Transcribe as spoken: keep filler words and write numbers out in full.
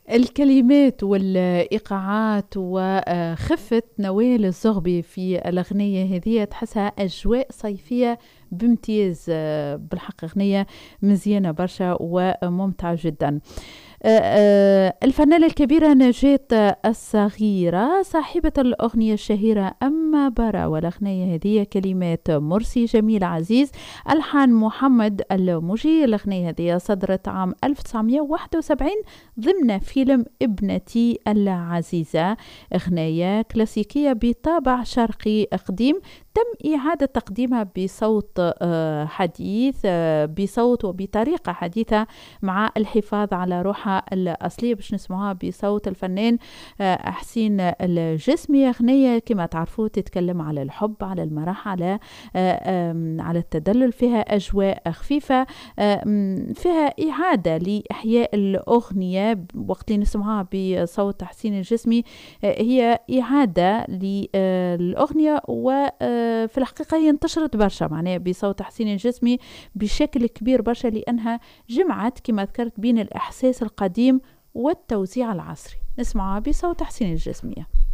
الكلمات والإيقاعات وخفة نوال الزغبي في الأغنية هذه تحسها أجواء صيفية بامتياز. آه، بالحق أغنية مزيانة برشا وممتعة جدا. آه، آه، الفنانة الكبيرة نجاة الصغيرة صاحبة الأغنية الشهيرة أما برا، والأغنية هذه كلمات مرسي جميل عزيز، ألحان محمد الموجي. الأغنية هذه صدرت عام ألف وتسعمائة وواحد وسبعين ضمن فيلم ابنتي العزيزة، أغنية كلاسيكية بطابع شرقي قديم تم إعادة تقديمها بصوت آه، حديث، آه، بصوت وبطريقة حديثة مع الحفاظ على روحها الأصلية باش نسمعها بصوت الفنان آه، حسين الجسمي. أغنية كما تعرفوا تتكلم على الحب، على المرح، على آه، آم، على التدلل، فيها أجواء خفيفة، آم، فيها إعادة لإحياء الأغنية وقت اللي نسمعها بصوت حسين الجسمي. آه، هي إعادة للأغنية، وفي الحقيقة هي انتشرت برشا معناها بصوت حسين الجسمي بشكل كبير برشا، لأنها جمعت كما ذكرت بين الإحساس القديم والتوزيع العصري. نسمعها بصوت حسين الجسمية.